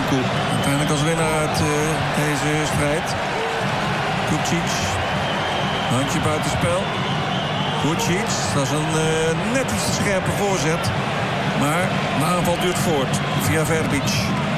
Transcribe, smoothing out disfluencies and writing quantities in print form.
Lukescu uiteindelijk als winnaar uit deze strijd. Kucic. Handje buitenspel. Kucic. Dat is een net iets te scherpe voorzet. Maar de aanval duurt voort via Verbic.